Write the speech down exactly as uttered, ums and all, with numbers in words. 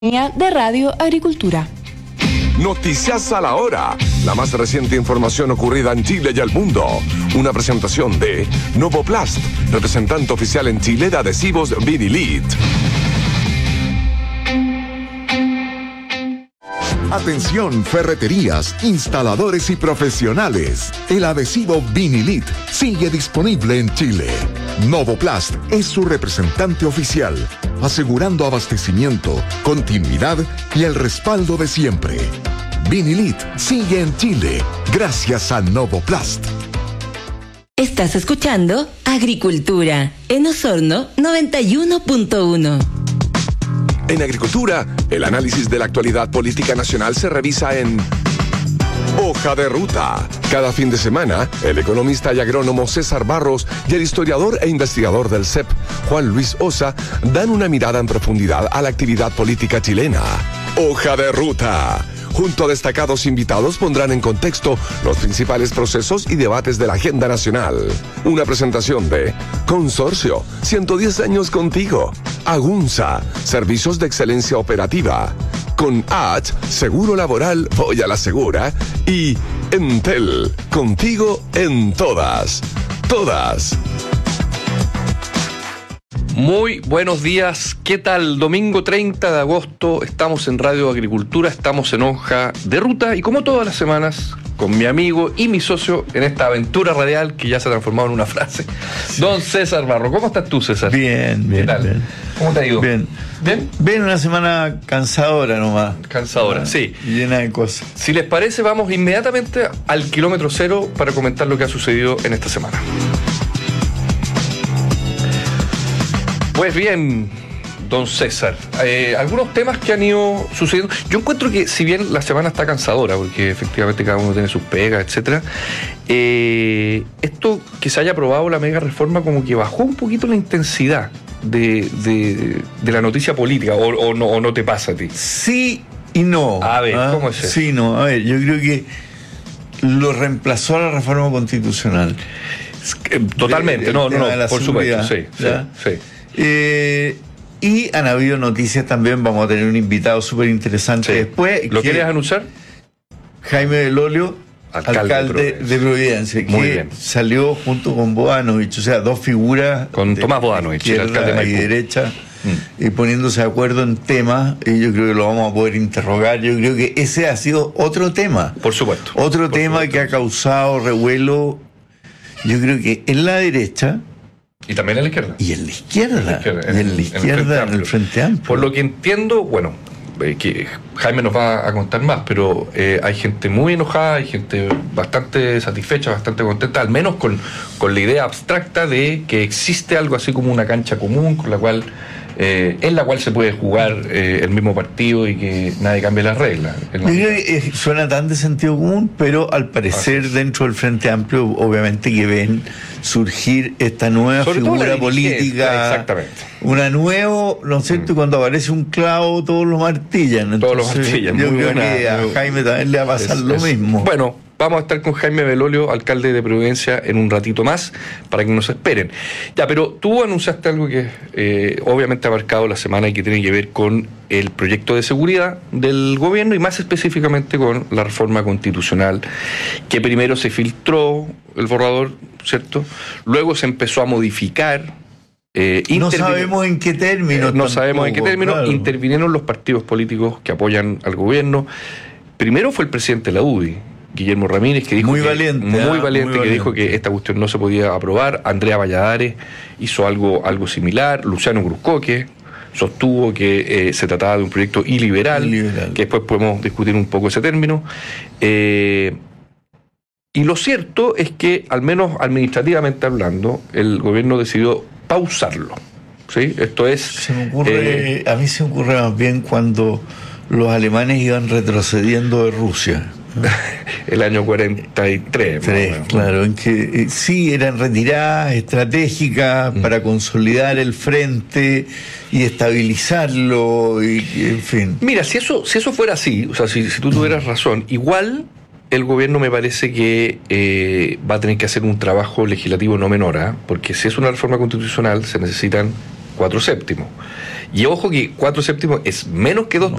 de Radio Agricultura. Noticias a la hora. La más reciente información ocurrida en Chile y el mundo. Una presentación de Novoplast, representante oficial en Chile de adhesivos Vinilit. Atención, ferreterías, instaladores y profesionales. El adhesivo Vinilit sigue disponible en Chile. Novoplast es su representante oficial, asegurando abastecimiento, continuidad y el respaldo de siempre. Vinilit sigue en Chile gracias a Novoplast. Estás escuchando Agricultura en Osorno noventa y uno punto uno. En Agricultura, el análisis de la actualidad política nacional se revisa en Hoja de Ruta. Cada fin de semana, el economista y agrónomo César Barros y el historiador e investigador del C E P, Juan Luis Osa, dan una mirada en profundidad a la actividad política chilena. Hoja de Ruta. Junto a destacados invitados pondrán en contexto los principales procesos y debates de la agenda nacional. Una presentación de Consorcio, ciento diez años contigo. Agunza, servicios de excelencia operativa. Con H, seguro laboral, voy a la segura. Y Entel, contigo en todas. Todas. Muy buenos días, ¿qué tal? Domingo treinta de agosto, estamos en Radio Agricultura, estamos en Hoja de Ruta y como todas las semanas, con mi amigo y mi socio en esta aventura radial que ya se ha transformado en una frase, sí. Don César Barro. ¿Cómo estás tú, César? Bien, bien. ¿Qué tal? Bien. ¿Cómo te ha ido? Bien. ¿Bien? Bien, una semana cansadora nomás. Cansadora, sí. Llena de cosas. Si les parece, vamos inmediatamente al kilómetro cero para comentar lo que ha sucedido en esta semana. Pues bien, don César, eh, algunos temas que han ido sucediendo. Yo encuentro que si bien la semana está cansadora, porque efectivamente cada uno tiene sus pegas, etcétera, eh, esto que se haya aprobado la mega reforma como que bajó un poquito la intensidad de, de, de la noticia política, o, o, no, o no te pasa a ti. Sí y no. A ver, ¿ah? ¿cómo es eso? Sí, no. A ver, yo creo que lo reemplazó a la reforma constitucional. Totalmente, de, no, no, no, no, por supuesto, sí, sí, sí. Eh, y han habido noticias también, vamos a tener un invitado súper interesante sí. después. ¿Lo quieres anunciar? Jaime Belolio, alcalde, alcalde de, Providencia. de Providencia, que Muy bien. salió junto con Bodanovich, o sea, dos figuras. Con Tomás Bodanovich, el alcalde de Maipú. Y derecha, mm. y poniéndose de acuerdo en temas, y yo creo que lo vamos a poder interrogar. Yo creo que ese ha sido otro tema. Por supuesto. Otro Por tema supuesto. que ha causado revuelo, yo creo que en la derecha. Y también en la izquierda. Y en la izquierda. En la izquierda, en, en, la izquierda, en el Frente Amplio. Por lo que entiendo, bueno, eh, que Jaime nos va a contar más, pero eh, hay gente muy enojada, hay gente bastante satisfecha, bastante contenta, al menos con, con la idea abstracta de que existe algo así como una cancha común con la cual... Eh, en la cual se puede jugar eh, el mismo partido y que nadie cambie las reglas. Yo creo que eh, suena tan de sentido común, pero al parecer dentro del Frente Amplio, obviamente que ven surgir esta nueva Sobre figura política. Exactamente. Una nueva, ¿no es cierto? Mm. Cuando aparece un clavo, todos lo martillan. Entonces, todos los martillan. Yo Muy creo buena, que a Jaime también le va a pasar es, lo es, mismo. Bueno, vamos a estar con Jaime Belolio, alcalde de Providencia, en un ratito más, para que nos esperen. Ya, pero tú anunciaste algo que eh, obviamente ha marcado la semana y que tiene que ver con el proyecto de seguridad del gobierno y más específicamente con la reforma constitucional, que primero se filtró el borrador, ¿cierto? Luego se empezó a modificar. Eh, no sabemos en qué término. Eh, no sabemos en qué término. Claro. Intervinieron los partidos políticos que apoyan al gobierno. Primero fue el presidente de la U D I, Guillermo Ramírez, que dijo muy que, valiente, muy, ¿eh? valiente, muy que valiente. dijo que esta cuestión no se podía aprobar. Andrea Valladares hizo algo, algo similar. Luciano Gruscoque sostuvo que eh, se trataba de un proyecto iliberal, iliberal, que después podemos discutir un poco ese término. Eh, y lo cierto es que, al menos administrativamente hablando, el gobierno decidió pausarlo. ¿Sí? Esto es... Se me ocurre, eh, a mí se me ocurre más bien cuando los alemanes iban retrocediendo de Rusia. El año cuarenta y tres. Tres, claro, en que eh, sí eran retiradas estratégicas mm. para consolidar el frente y estabilizarlo, y, y en fin. Mira, si eso, si eso fuera así, o sea, si, si tú tuvieras razón, igual el gobierno me parece que eh, va a tener que hacer un trabajo legislativo no menor, ¿eh? Porque si es una reforma constitucional se necesitan cuatro séptimos. Y ojo que cuatro séptimos es menos que dos